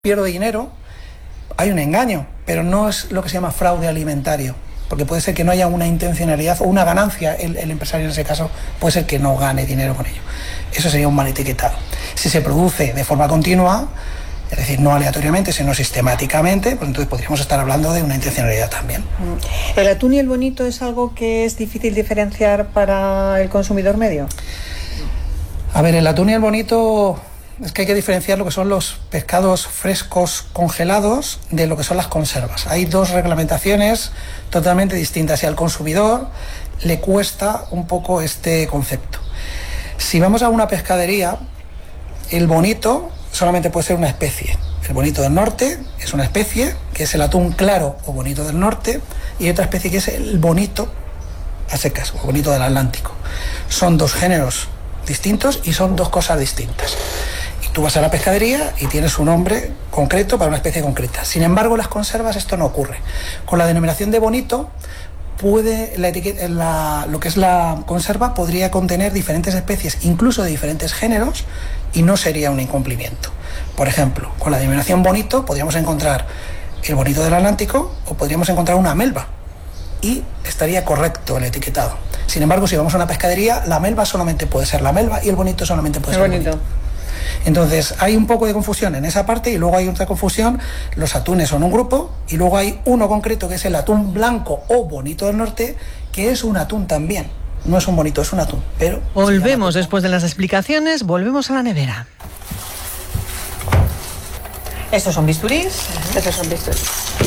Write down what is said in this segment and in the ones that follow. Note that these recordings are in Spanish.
pierdo dinero, hay un engaño, pero no es lo que se llama fraude alimentario, porque puede ser que no haya una intencionalidad o una ganancia, el empresario en ese caso puede ser que no gane dinero con ello. Eso sería un mal etiquetado. Si se produce de forma continua, es decir, no aleatoriamente, sino sistemáticamente, pues entonces podríamos estar hablando de una intencionalidad también. ¿El atún y el bonito es algo que es difícil diferenciar para el consumidor medio? A ver, el atún y el bonito... Es que hay que diferenciar lo que son los pescados frescos congelados de lo que son las conservas. Hay dos reglamentaciones totalmente distintas y al consumidor le cuesta un poco este concepto. Si vamos a una pescadería, el bonito solamente puede ser una especie. El bonito del norte es una especie, que es el atún claro o bonito del norte, y hay otra especie que es el bonito a secas o bonito del Atlántico. Son dos géneros distintos y son dos cosas distintas. Tú vas a la pescadería y tienes un nombre concreto para una especie concreta. Sin embargo, en las conservas esto no ocurre. Con la denominación de bonito, lo que es la conserva podría contener diferentes especies, incluso de diferentes géneros, y no sería un incumplimiento. Por ejemplo, con la denominación bonito podríamos encontrar el bonito del Atlántico o podríamos encontrar una melva y estaría correcto el etiquetado. Sin embargo, si vamos a una pescadería, la melva solamente puede ser la melva y el bonito solamente puede ser el bonito. Entonces hay un poco de confusión en esa parte y luego hay otra confusión. Los atunes son un grupo y luego hay uno concreto que es el atún blanco o bonito del norte, que es un atún también. No es un bonito, es un atún, pero... Volvemos después de las explicaciones, volvemos a la nevera. ¿Estos son bisturís? Estos son bisturís.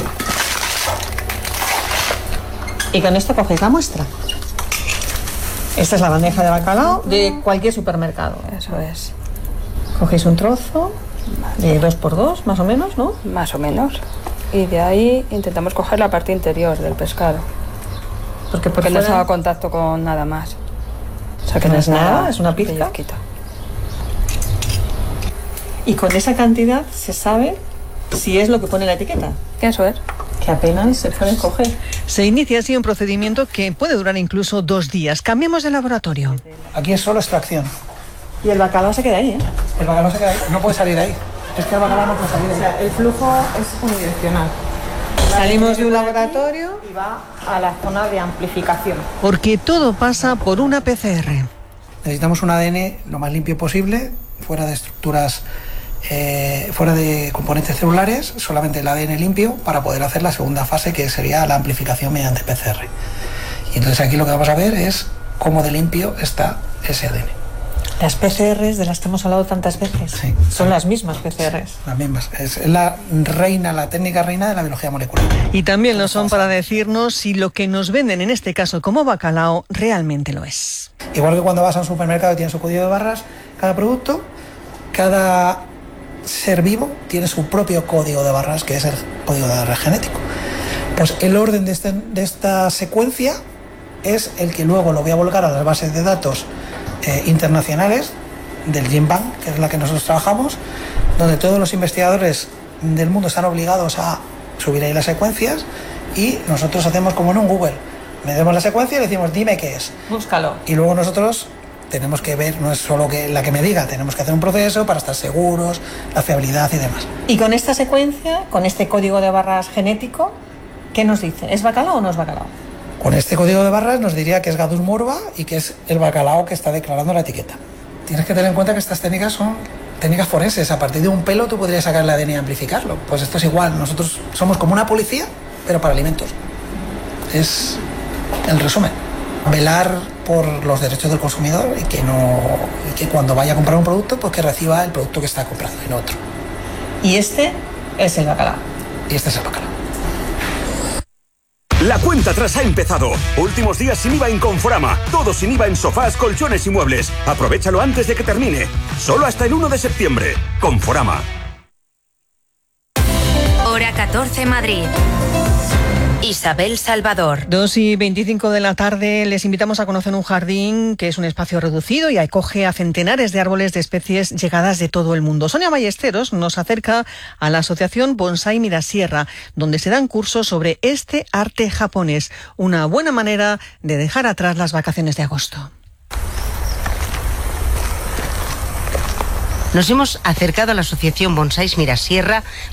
Y con esto cogéis la muestra. Esta es la bandeja de bacalao de cualquier supermercado. Eso es. Cogéis un trozo de 2x2, más o menos, ¿no? Más o menos. Y de ahí intentamos coger la parte interior del pescado. Porque no se haga contacto con nada más. O sea, que no es nada, es una pizca. Y con esa cantidad se sabe si es lo que pone la etiqueta. Eso es. Que apenas se puede coger. Se inicia así un procedimiento que puede durar incluso 2 días. Cambiemos de laboratorio. Aquí es solo extracción. Y el bacalao se queda ahí, ¿eh? El bacalao se queda ahí, no puede salir de ahí. Es que el bacalao no puede salir de ahí. O sea, el flujo es unidireccional. Salimos de un laboratorio y va a la zona de amplificación. Porque todo pasa por una PCR. Necesitamos un ADN lo más limpio posible, fuera de estructuras, fuera de componentes celulares, solamente el ADN limpio para poder hacer la segunda fase, que sería la amplificación mediante PCR. Y entonces aquí lo que vamos a ver es cómo de limpio está ese ADN. Las PCRs de las que hemos hablado tantas veces, sí, son las mismas PCRs. Las mismas. Es la técnica reina de la biología molecular. Y también lo son para decirnos si lo que nos venden, en este caso como bacalao, realmente lo es. Igual que cuando vas a un supermercado y tienes su código de barras, cada producto, cada ser vivo tiene su propio código de barras, que es el código de barras genético. Pues el orden de esta secuencia es el que luego lo voy a volcar a las bases de datos internacionales del GenBank, que es la que nosotros trabajamos, donde todos los investigadores del mundo están obligados a subir ahí las secuencias y nosotros hacemos como en un Google, medimos la secuencia y le decimos dime qué es. Búscalo. Y luego nosotros tenemos que ver, no es solo que la que me diga, tenemos que hacer un proceso para estar seguros, la fiabilidad y demás. Y con esta secuencia, con este código de barras genético, ¿qué nos dice? ¿Es bacalao o no es bacalao? Con este código de barras nos diría que es Gadus morva y que es el bacalao que está declarando la etiqueta. Tienes que tener en cuenta que estas técnicas son técnicas forenses. A partir de un pelo tú podrías sacar el ADN y amplificarlo. Pues esto es igual. Nosotros somos como una policía, pero para alimentos. Es el resumen. Velar por los derechos del consumidor y que cuando vaya a comprar un producto, pues que reciba el producto que está comprando y no otro. Y este es el bacalao. Y este es el bacalao. La cuenta atrás ha empezado. Últimos días sin IVA en Conforama. Todo sin IVA en sofás, colchones y muebles. Aprovechalo antes de que termine. Solo hasta el 1 de septiembre. Conforama. Hora 14 Madrid. Isabel Salvador. 2:25 de la tarde, les invitamos a conocer un jardín que es un espacio reducido y acoge a centenares de árboles de especies llegadas de todo el mundo. Sonia Ballesteros nos acerca a la asociación Bonsai Mirasierra, donde se dan cursos sobre este arte japonés, una buena manera de dejar atrás las vacaciones de agosto. Nos hemos acercado a la Asociación Bonsáis Mirasierra